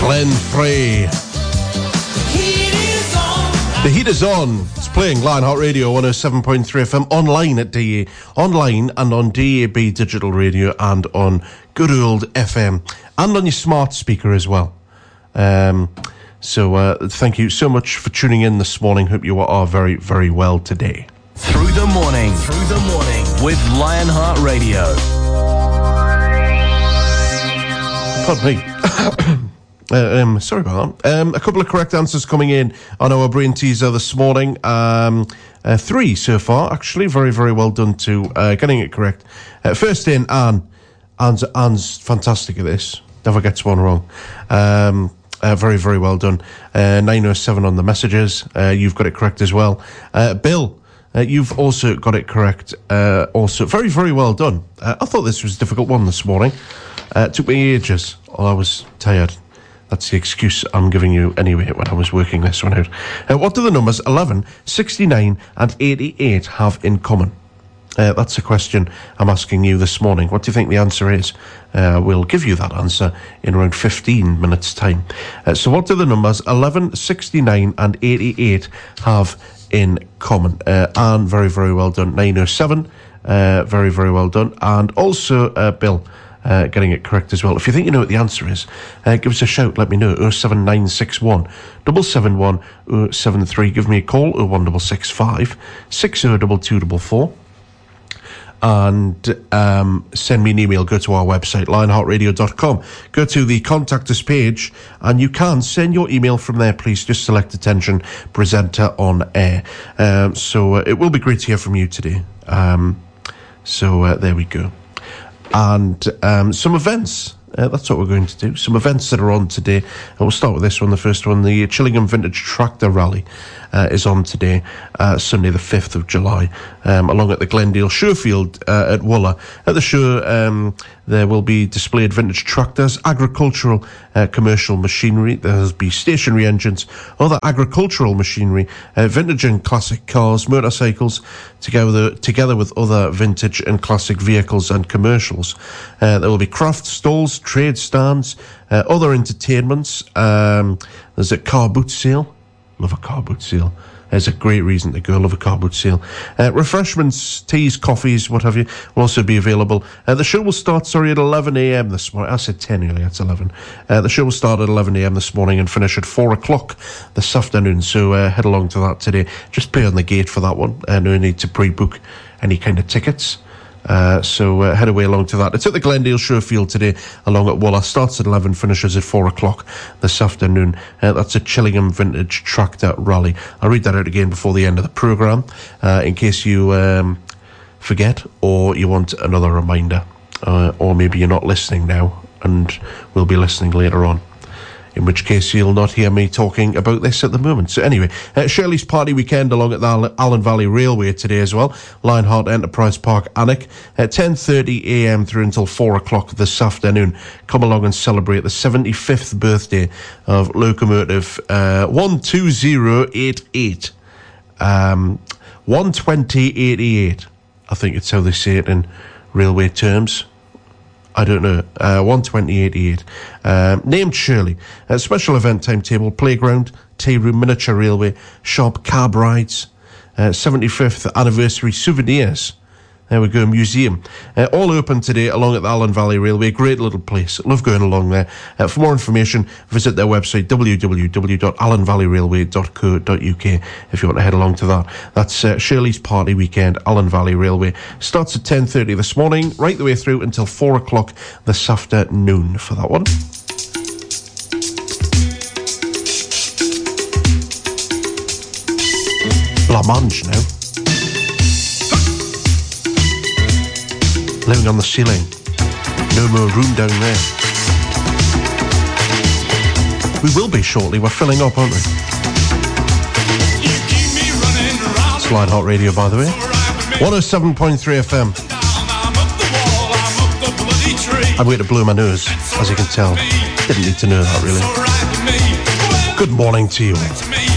Glenn Frey. The heat is on. It's playing Lionheart Radio 107.3 FM online at DA, online and on DAB Digital Radio and on good old FM and on your smart speaker as well. So thank you so much for tuning in this morning. Hope you are very, very well today. Through the morning with Lionheart Radio. Pardon me. Sorry about that. A couple of correct answers coming in on our brain teaser this morning. 3 so far, actually. Very, very well done to getting it correct. First in, Anne. Anne's fantastic at this. Never gets one wrong. Very, very well done. 907 on the messages. You've got it correct as well. Bill, you've also got it correct. Also, very, very well done. I thought this was a difficult one this morning. It took me ages. I was tired. That's the excuse I'm giving you anyway when I was working this one out. What do the numbers 11, 69 and 88 have in common? That's a question I'm asking you this morning. What do you think the answer is? We'll give you that answer in around 15 minutes' time. So what do the numbers 11, 69 and 88 have in common? And very, very well done. 907, very, very well done. And also, Bill, getting it correct as well. If you think you know what the answer is, give us a shout, let me know. 07961 771 073. Give me a call, 01665 602244. And send me an email. Go to our website, lionheartradio.com. Go to the contact us page, and you can send your email from there. Please just select attention presenter on air. So it will be great to hear from you today. So there we go. And some events. That's what we're going to do. Some events that are on today. And we'll start with this one. The first one, the Chillingham Vintage Tractor Rally is on today, Sunday the 5th of July, along at the Glendale Showfield at Wooler. At the show, there will be displayed vintage tractors, agricultural commercial machinery. There'll be stationary engines, other agricultural machinery, vintage and classic cars, motorcycles, together with other vintage and classic vehicles and commercials. There will be craft stalls, trade stands, other entertainments. There's a car boot sale. Love a car boot sale. There's a great reason to go. Love a car boot sale. Refreshments, teas, coffees, what have you, will also be available. The show will start, at 11 a.m. this morning. I said 10 earlier, it's 11. The show will start at 11 a.m. this morning and finish at 4 o'clock this afternoon. So head along to that today. Just pay on the gate for that one. No need to pre-book any kind of tickets. So head away along to that. It's at the Glendale Showfield today, along at Wooler. Starts at 11, finishes at 4 o'clock this afternoon. That's a Chillingham Vintage Tractor Rally. I'll read that out again before the end of the programme, in case you forget or you want another reminder, or maybe you're not listening now and will be listening later on, in which case you'll not hear me talking about this at the moment. So anyway, Shirley's Party Weekend along at the Allen Valley Railway today as well. Lionheart Enterprise Park, Alnwick, at 10:30 a.m. through until 4 o'clock this afternoon. Come along and celebrate the 75th birthday of locomotive 12088. 12088. I think it's how they say it in railway terms. I don't know. 12088. Named Shirley. Special event timetable: playground, tea room, miniature railway, shop, cab rides, 75th anniversary souvenirs. There we go, museum. All open today along at the Allen Valley Railway. Great little place. Love going along there. For more information, visit their website, www.allenvalleyrailway.co.uk, if you want to head along to that. That's Shirley's Party Weekend, Allen Valley Railway. Starts at 10:30 this morning, right the way through until 4 o'clock this afternoon for that one. Blancmange now. Living on the ceiling. No more room down there. We will be shortly. We're filling up, aren't we? It's Lionheart Radio, by the way. 107.3 FM. I'm going to blow my nose, as you can tell. Didn't need to know that, really. Good morning to you all.